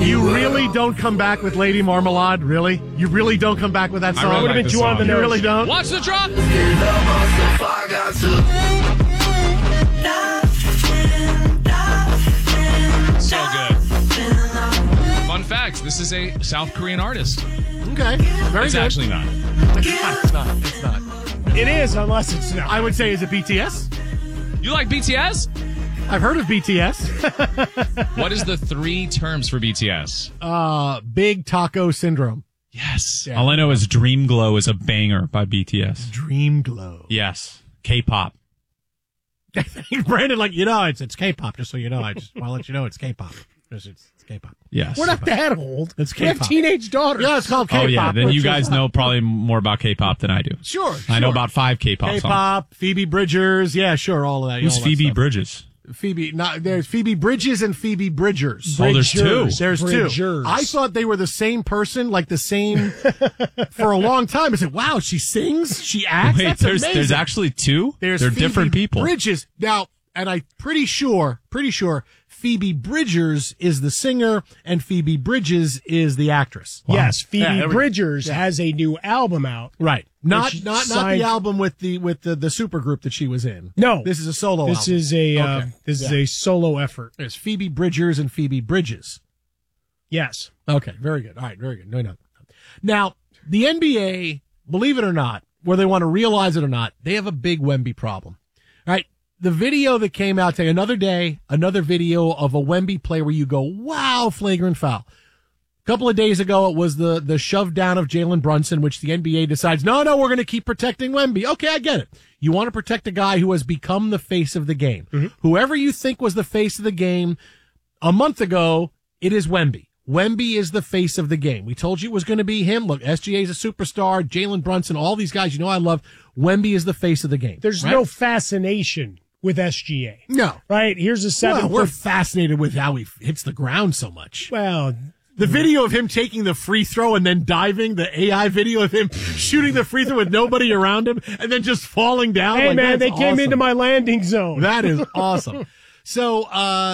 You really don't come back with Lady Marmalade? Really? You really don't come back with that song? I would have been too on the You nose. really don't? Watch the drop. So good. Fun fact, this is a South Korean artist. Okay. Very It's good. actually not. It's not. It's not. It is, unless it's not. I would say, is it BTS? You like BTS? I've heard of BTS. What is the 3 terms for BTS? Big Taco Syndrome. Yes. Yeah. All I know is Dream Glow is a banger by BTS. Dream Glow. Yes. K-pop. Brandon, it's K-pop, just so you know. I just want to let you know it's K-pop. It's K-pop. Yes. We're not that old. It's We have K-pop. teenage daughters. Yeah, it's called K-pop. Oh, yeah. Then which you is- guys know probably more about K-pop than I do. Sure. I know about 5 K-pop songs. K-pop, Phoebe Bridgers. Yeah, sure, all of that. Who's all that Phoebe stuff. Bridges? There's Phoebe Bridges and Phoebe Bridgers. Oh, there's 2. There's 2. Bridgers. I thought they were the same person, like the same, for a long time. I said, wow, she sings, she acts. Wait, That's there's amazing. actually 2? There's They're Phoebe different people. Bridges. Now, and I'm pretty sure Phoebe Bridgers is the singer and Phoebe Bridges is the actress. Yes, Phoebe Yeah, there we go. Bridgers has a new album out. Right. Not Which the signed- album with the supergroup that she was in. No. This is a solo This album. is a Okay. this is a solo effort. There's Phoebe Bridgers and Phoebe Bridges. Yes. Okay, very good. All right, very good. No. Now, the NBA, believe it or not, whether they want to realize it or not, they have a big Wemby problem. All right, the video that came out today, another video of a Wemby play where you go, wow, flagrant foul. A couple of days ago, it was the shove down of Jalen Brunson, which the NBA decides, no, we're going to keep protecting Wemby. Okay, I get it. You want to protect a guy who has become the face of the game. Mm-hmm. Whoever you think was the face of the game a month ago, it is Wemby. Wemby is the face of the game. We told you it was going to be him. Look, SGA is a superstar. Jalen Brunson, all these guys I love. Wemby is the face of the game. There's right? no fascination with SGA. No. Right? Here's a 7 Well, we're foot. fascinated with how he hits the ground so much. Well, The video of him taking the free throw and then diving, the AI video of him shooting the free throw with nobody around him and then just falling down. hey like, man, that's they came awesome. into my landing zone. That is awesome. So,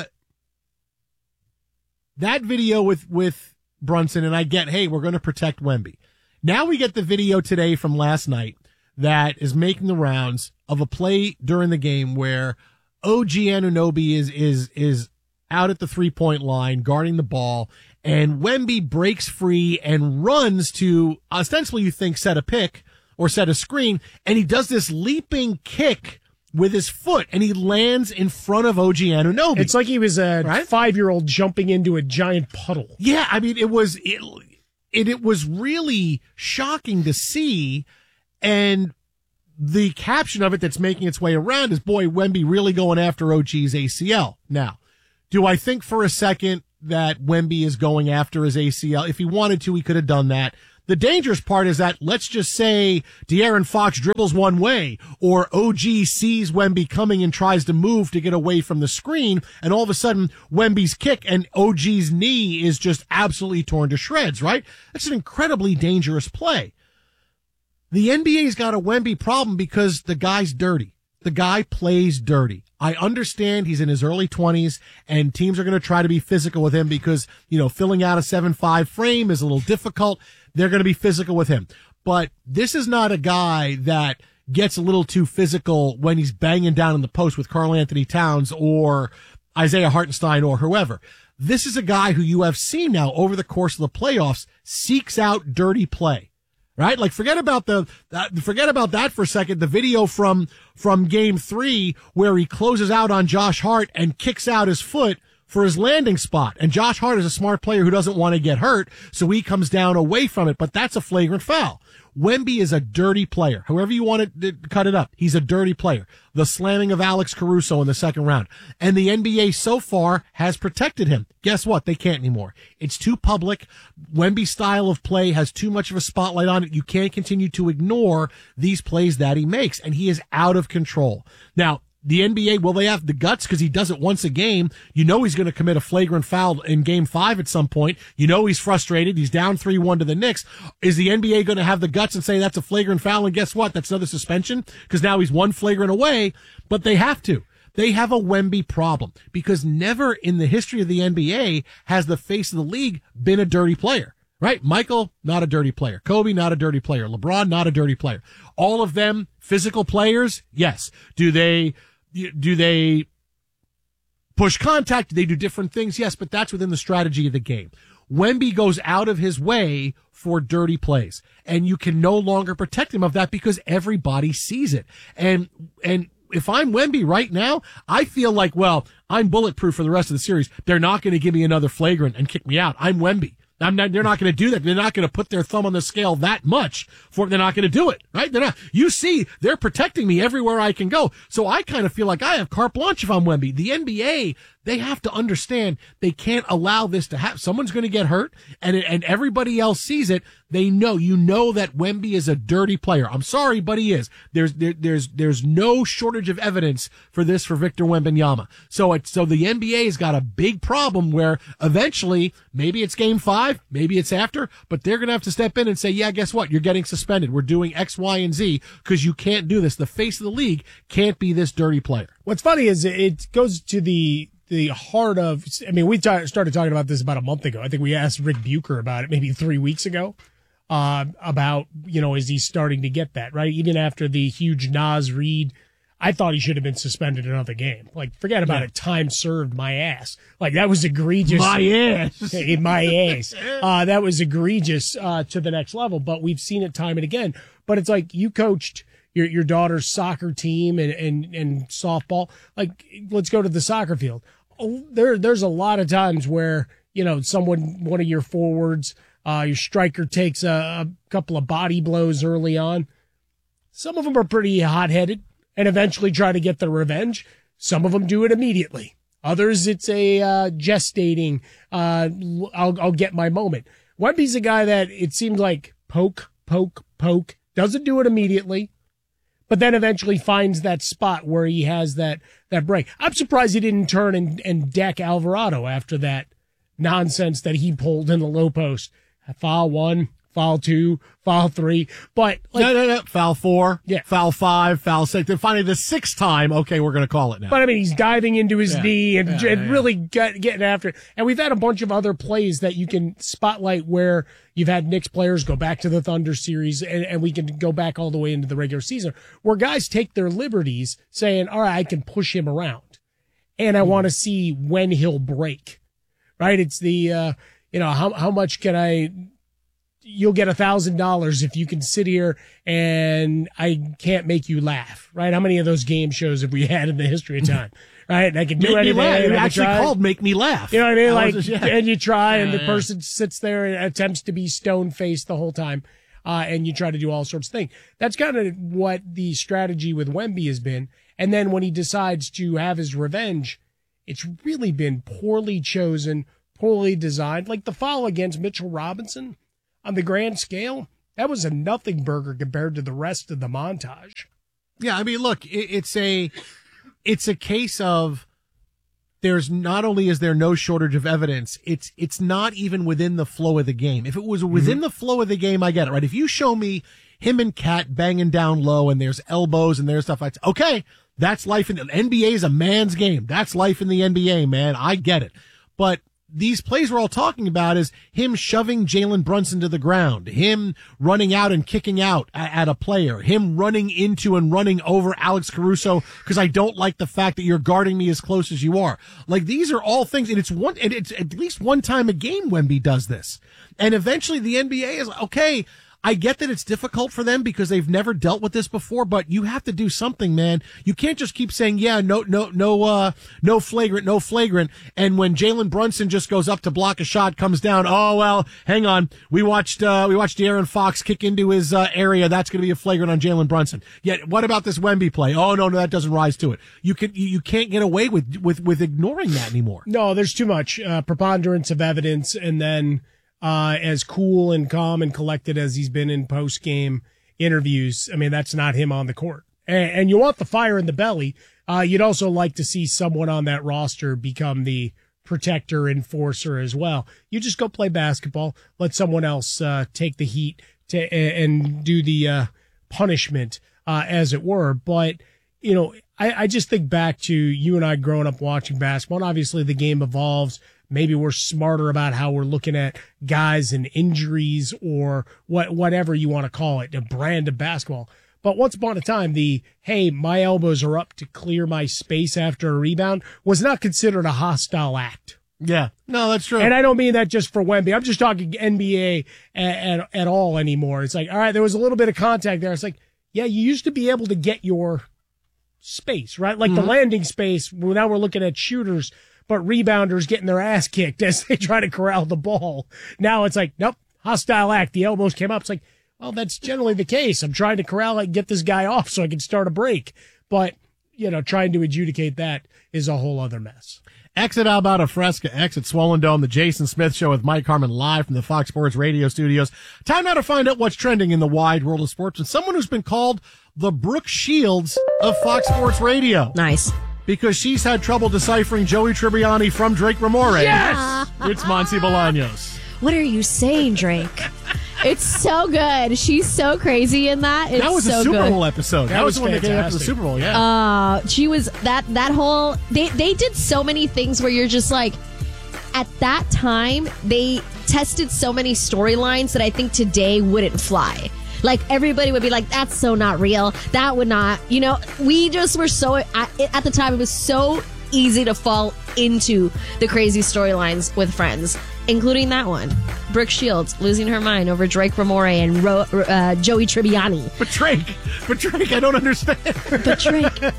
that video with Brunson, and I get, hey, we're going to protect Wemby. Now we get the video today from last night that is making the rounds of a play during the game where OG Anunoby is out at the 3-point line guarding the ball, and Wemby breaks free and runs to ostensibly you think set a pick or set a screen, and he does this leaping kick with his foot, and he lands in front of OG Anunoby. It's like he was a Right? 5-year-old jumping into a giant puddle. Yeah, I mean, it was really shocking to see, and the caption of it that's making its way around is, boy, Wemby really going after OG's ACL. Now, do I think for a second that Wemby is going after his ACL? If he wanted to, he could have done that. The dangerous part is that, let's just say De'Aaron Fox dribbles one way, or OG sees Wemby coming and tries to move to get away from the screen, and all of a sudden Wemby's kick and OG's knee is just absolutely torn to shreds, right? That's an incredibly dangerous play. The NBA's got a Wemby problem because the guy's dirty. The guy plays dirty. I understand he's in his early 20s and teams are going to try to be physical with him because, filling out a 7'5" frame is a little difficult. They're going to be physical with him. But this is not a guy that gets a little too physical when he's banging down in the post with Karl Anthony Towns or Isaiah Hartenstein or whoever. This is a guy who you have seen now over the course of the playoffs seeks out dirty play. Right? Like, forget about that for a second. The video from game 3 where he closes out on Josh Hart and kicks out his foot for his landing spot. And Josh Hart is a smart player who doesn't want to get hurt, so he comes down away from it, but that's a flagrant foul. Wemby is a dirty player. However you want to cut it up, he's a dirty player. The slamming of Alex Caruso in the second round. And the NBA so far has protected him. Guess what? They can't anymore. It's too public. Wemby's style of play has too much of a spotlight on it. You can't continue to ignore these plays that he makes, and he is out of control. Now, the NBA, will they have the guts? Because he does it once a game. He's going to commit a flagrant foul in game 5 at some point. He's frustrated. He's down 3-1 to the Knicks. Is the NBA going to have the guts and say that's a flagrant foul? And guess what? That's another suspension because now he's one flagrant away, but they have to. They have a Wemby problem because never in the history of the NBA has the face of the league been a dirty player. Right? Michael, not a dirty player. Kobe, not a dirty player. LeBron, not a dirty player. All of them physical players. Yes. Do they push contact? Do they do different things? Yes, but that's within the strategy of the game. Wemby goes out of his way for dirty plays, and you can no longer protect him of that because everybody sees it. And if I'm Wemby right now, I feel like, well, I'm bulletproof for the rest of the series. They're not going to give me another flagrant and kick me out. I'm Wemby. They're not going to do that. They're not going to put their thumb on the scale that much they're not going to do it, right? They're not. You see, they're protecting me everywhere I can go. So I kind of feel like I have carte blanche if I'm Wemby. The NBA, they have to understand they can't allow this to happen. Someone's going to get hurt and everybody else sees it. They know, that Wemby is a dirty player. I'm sorry, but he is. There's no shortage of evidence for this for Victor Wembanyama. So the NBA's got a big problem where eventually, maybe it's game 5, maybe it's after, but they're going to have to step in and say, yeah, guess what? You're getting suspended. We're doing X, Y, and Z because you can't do this. The face of the league can't be this dirty player. What's funny is it goes to the heart of, I mean, we started talking about this about a month ago. I think we asked Rick Bucher about it maybe 3 weeks ago. About, is he starting to get that, right? Even after the huge Naz Reid, I thought he should have been suspended another game. Like, forget about it. Time served, my ass. Like, that was egregious. My ass. My ass. That was egregious, to the next level, but we've seen it time and again. But it's like you coached your daughter's soccer team and softball. Like, let's go to the soccer field. There's a lot of times where, one of your forwards, your striker takes a couple of body blows early on. Some of them are pretty hot-headed and eventually try to get their revenge. Some of them do it immediately. Others, it's a gestating, I'll get my moment. Wemby's a guy that it seems like poke, doesn't do it immediately, but then eventually finds that spot where he has that break. I'm surprised he didn't turn and deck Alvarado after that nonsense that he pulled in the low post. Foul 1, foul 2, foul 3, but no, foul 4, yeah, foul 5, foul 6. Then finally the 6th time, okay, we're going to call it now. But I mean, he's diving into his knee and really getting after it. And we've had a bunch of other plays that you can spotlight where you've had Knicks players go back to the Thunder series, and we can go back all the way into the regular season, where guys take their liberties saying, all right, I can push him around, and I want to see when he'll break, right? It's the, how much can you'll get $1,000 if you can sit here and I can't make you laugh, right? How many of those game shows have we had in the history of time, right? And I can do anything. It actually called Make Me Laugh. You know what I mean? And you try and the person sits there and attempts to be stone-faced the whole time. And you try to do all sorts of things. That's kind of what the strategy with Wemby has been. And then when he decides to have his revenge, it's really been poorly chosen, poorly designed. Like the foul against Mitchell Robinson, on the grand scale, that was a nothing burger compared to the rest of the montage. Yeah, I mean, look, it's a case of there's not only is there no shortage of evidence, it's not even within the flow of the game. If it was within the flow of the game, I get it, right? If you show me him and Cat banging down low and there's elbows and there's stuff like that, okay, that's life in the NBA is a man's game. That's life in the NBA, man. I get it. But these plays we're all talking about is him shoving Jalen Brunson to the ground, him running out and kicking out at a player, him running into and running over Alex Caruso because I don't like the fact that you're guarding me as close as you are. Like, these are all things, and it's at least one time a game Wemby does this. And eventually the NBA is, okay, I get that it's difficult for them because they've never dealt with this before, but you have to do something, man. You can't just keep saying, yeah, no flagrant. And when Jalen Brunson just goes up to block a shot, comes down, oh, well, hang on. We watched De'Aaron Fox kick into his area. That's going to be a flagrant on Jalen Brunson. Yet, what about this Wemby play? Oh, no, that doesn't rise to it. You can't get away with ignoring that anymore. No, there's too much preponderance of evidence, and then as cool and calm and collected as he's been in post-game interviews, I mean, that's not him on the court. And you want the fire in the belly. You'd also like to see someone on that roster become the protector, enforcer as well. You just go play basketball, let someone else take the heat and do the punishment, as it were. But I just think back to you and I growing up watching basketball, and obviously the game evolves. Maybe we're smarter about how we're looking at guys and injuries or whatever you want to call it, a brand of basketball. But once upon a time, hey, my elbows are up to clear my space after a rebound was not considered a hostile act. Yeah. No, that's true. And I don't mean that just for Wemby. I'm just talking NBA at all anymore. It's like, all right, there was a little bit of contact there. It's like, yeah, you used to be able to get your space, right? Like the landing space. Well, now we're looking at shooters, but rebounders getting their ass kicked as they try to corral the ball. Now it's like, nope, hostile act. The elbows came up. It's like, well, that's generally the case. I'm trying to corral and get this guy off so I can start a break. But, trying to adjudicate that is a whole other mess. Exit Alberta Fresca, exit Swollen Dome, the Jason Smith Show with Mike Harmon live from the Fox Sports Radio studios. Time now to find out what's trending in the wide world of sports with someone who's been called the Brooke Shields of Fox Sports Radio. Nice. Because she's had trouble deciphering Joey Tribbiani from Drake Ramore. Yes! It's Monty Bolaños. What are you saying, Drake? It's so good. She's so crazy in that. It's that was so a Super good. Bowl episode. That was the one that came after the Super Bowl, yeah. She was that whole they did so many things where you're just like, at that time they tested so many storylines that I think today wouldn't fly. Like, everybody would be like, that's so not real. That would not, we just were so, at the time, it was so easy to fall into the crazy storylines with friends, including that one. Brooke Shields losing her mind over Drake Ramore and Joey Tribbiani. But Drake, I don't understand. But Drake.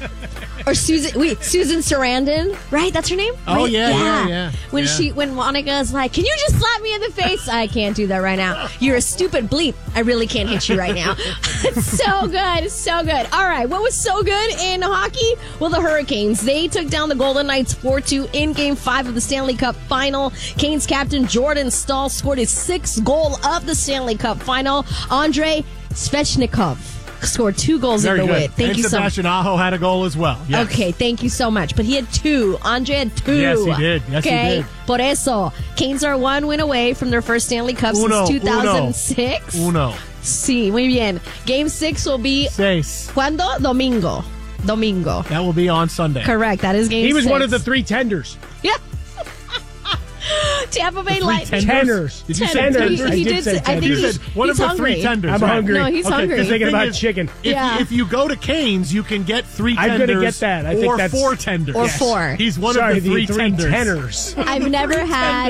Or Susan Sarandon, right? That's her name? Oh, right? yeah. When Monica's like, can you just slap me in the face? I can't do that right now. You're a stupid bleep. I really can't hit you right now. It's so good. So good. All right. What was so good in hockey? Well, the Hurricanes. They took down the Golden Knights 4-2 in Game 5 of the Stanley Cup Final. Canes captain Jordan Staal scored his 6th goal of the Stanley Cup Final. Andrei Svechnikov scored 2 goals in the win. Thank you so much. Sebastian Aho had a goal as well. Yes. Okay, thank you so much. But he had 2. Andre had 2. Yes, he did. Yes, he did. Por eso, Canes are 1 win away from their first Stanley Cup since 2006. Uno. Sí, muy bien. Game 6 will be... Seis. ¿Cuándo? Domingo. That will be on Sunday. Correct. That is game 6. He was one of the 3 tenders. Yeah. Tampa Bay Lightning. Tenders. Did you say tenders? I did say I think he's one of the hungry. 3 tenders. I'm hungry. No, he's hungry. Because thinking about chicken. If you go to Canes, you can get 3 tenders. I'm going to get that. I think that's 4 tenders. Or 4. He's one of the 3 tenders. I've never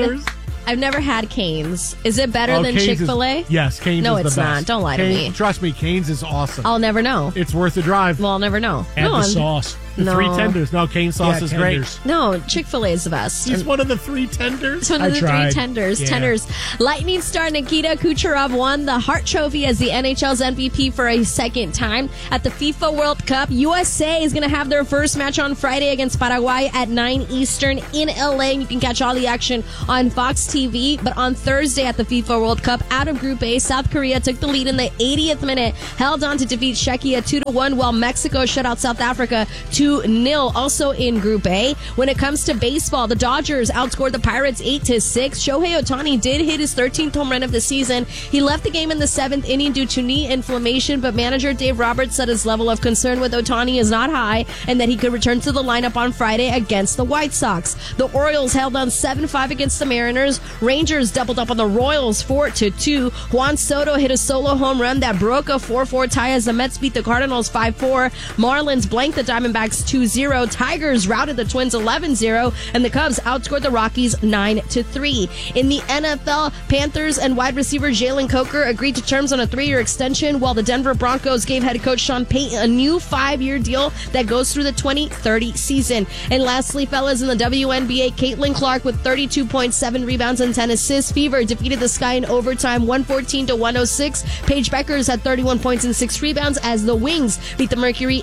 had Canes. Is it better than Canes Chick-fil-A? Yes, Canes No, is the it's best. not. Don't lie to me. Trust me, Canes is awesome. I'll never know. It's worth the drive. Well, I'll never know. Add the sauce. The 3 tenders. No, Cane's sauce is tenders. great. No, Chick-fil-A is the best. He's one of the 3 tenders. It's one of the 3 tenders. Yeah. Tenders. Lightning star Nikita Kucherov won the Hart Trophy as the NHL's MVP for a second time at the FIFA World Cup. USA is going to have their first match on Friday against Paraguay at 9 Eastern in LA. You can catch all the action on Fox TV. But on Thursday at the FIFA World Cup, out of Group A, South Korea took the lead in the 80th minute, held on to defeat Czechia 2-1, while Mexico shut out South Africa 2-0. Also in Group A, when it comes to baseball, the Dodgers outscored the Pirates 8-6. Shohei Ohtani did hit his 13th home run of the season. He left the game in the 7th inning due to knee inflammation, but manager Dave Roberts said his level of concern with Ohtani is not high and that he could return to the lineup on Friday against the White Sox. The Orioles held on 7-5 against the Mariners. Rangers doubled up on the Royals 4-2. Juan Soto hit a solo home run that broke a 4-4 tie as the Mets beat the Cardinals 5-4. Marlins blanked the Diamondbacks 2-0. Tigers routed the Twins 11-0, and the Cubs outscored the Rockies 9-3. In the NFL, Panthers and wide receiver Jalen Coker agreed to terms on a 3-year extension, while the Denver Broncos gave head coach Sean Payton a new 5-year deal that goes through the 2030 season. And lastly, fellas, in the WNBA, Caitlin Clark with 32.7 rebounds and 10 assists. Fever defeated the Sky in overtime 114-106. Paige Beckers had 31 points and 6 rebounds as the Wings beat the Mercury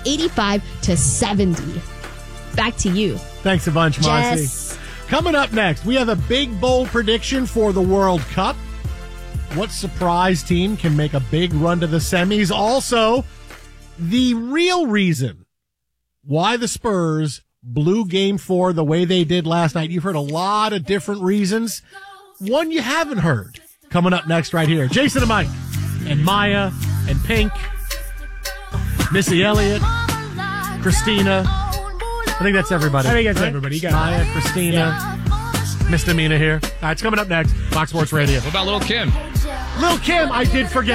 85-70. Back to you. Thanks a bunch, Marcy. Jess. Coming up next, we have a big, bold prediction for the World Cup. What surprise team can make a big run to the semis? Also, the real reason why the Spurs blew Game 4 the way they did last night. You've heard a lot of different reasons. One you haven't heard. Coming up next right here. Jason and Mike and Maya and Pink, Missy Elliott. Christina. I think that's everybody. I think that's right? everybody. You got Maya, Christina, Misdemeanor here. All right, it's coming up next. Fox Sports Radio. What about Lil' Kim? Lil' Kim, I did forget.